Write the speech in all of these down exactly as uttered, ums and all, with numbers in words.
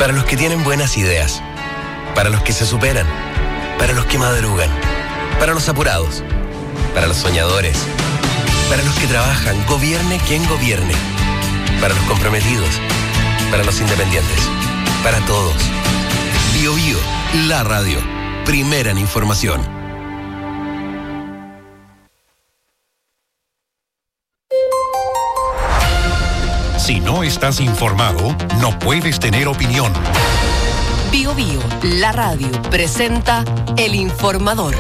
Para los que tienen buenas ideas. Para los que se superan. Para los que madrugan. Para los apurados. Para los soñadores. Para los que trabajan, gobierne quien gobierne. Para los comprometidos. Para los independientes. Para todos. Bio Bio, la radio. Primera en información. Si no estás informado, no puedes tener opinión. Bio Bio, la radio, presenta El Informador.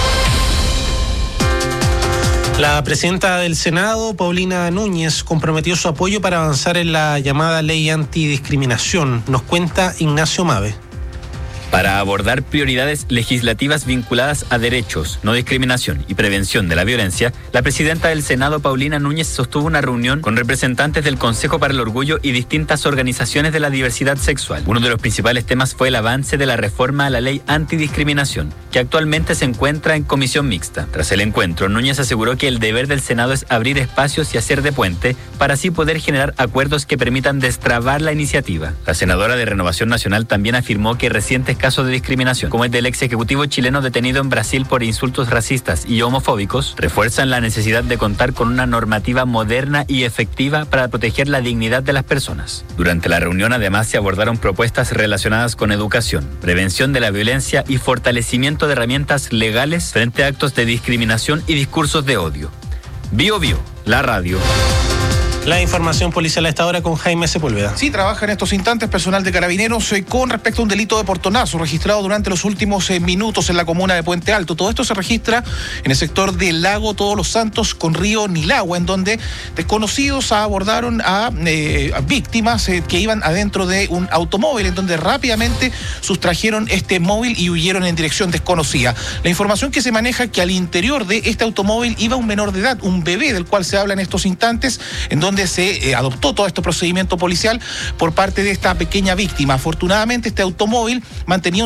La presidenta del Senado, Paulina Núñez, comprometió su apoyo para avanzar en la llamada ley antidiscriminación. Nos cuenta Ignacio Mave. Para abordar prioridades legislativas vinculadas a derechos, no discriminación y prevención de la violencia, la presidenta del Senado, Paulina Núñez, sostuvo una reunión con representantes del Consejo para el Orgullo y distintas organizaciones de la diversidad sexual. Uno de los principales temas fue el avance de la reforma a la ley antidiscriminación, que actualmente se encuentra en comisión mixta. Tras el encuentro, Núñez aseguró que el deber del Senado es abrir espacios y hacer de puente para así poder generar acuerdos que permitan destrabar la iniciativa. La senadora de Renovación Nacional también afirmó que recientes casos de discriminación, como el del ex ejecutivo chileno detenido en Brasil por insultos racistas y homofóbicos, refuerzan la necesidad de contar con una normativa moderna y efectiva para proteger la dignidad de las personas. Durante la reunión, además, se abordaron propuestas relacionadas con educación, prevención de la violencia y fortalecimiento de herramientas legales frente a actos de discriminación y discursos de odio. Bio Bio, la radio. La información policial a esta hora con Jaime Sepúlveda. Sí, trabaja en estos instantes personal de Carabineros eh, con respecto a un delito de portonazo registrado durante los últimos eh, minutos en la comuna de Puente Alto. Todo esto se registra en el sector del lago Todos los Santos con río Nilagua, en donde desconocidos abordaron a, eh, a víctimas eh, que iban adentro de un automóvil, en donde rápidamente sustrajeron este móvil y huyeron en dirección desconocida. La información que se maneja es que al interior de este automóvil iba un menor de edad, un bebé del cual se habla en estos instantes, en donde donde se eh, adoptó todo este procedimiento policial por parte de esta pequeña víctima. Afortunadamente, este automóvil mantenía